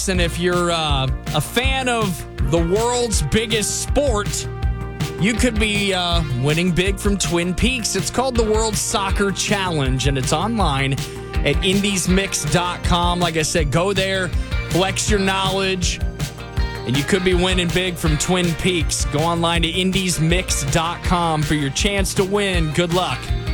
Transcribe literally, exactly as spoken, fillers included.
Mix. And if you're uh, a fan of the world's biggest sport, you could be uh, winning big from Twin Peaks. It's called the World Soccer Challenge, and it's online at indies mix dot com. Like I said, go there, flex your knowledge, and you could be winning big from Twin Peaks. Go online to indies mix dot com for your chance to win. Good luck.